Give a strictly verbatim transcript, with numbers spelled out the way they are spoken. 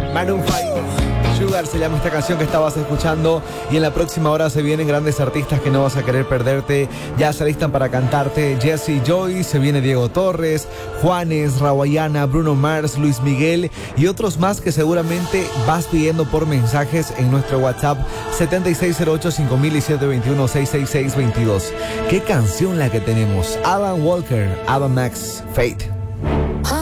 Maroon cinco, Sugar se llama esta canción que estabas escuchando. Y en la próxima hora se vienen grandes artistas que no vas a querer perderte. Ya se alistan para cantarte Jesse Joy, se viene Diego Torres, Juanes, Rawayana, Bruno Mars, Luis Miguel y otros más que seguramente vas pidiendo por mensajes en nuestro WhatsApp siete seis cero ocho cinco mil y siete dos uno seis seis seis dos dos. ¿Qué canción la que tenemos? Alan Walker, Ava Max, Fate.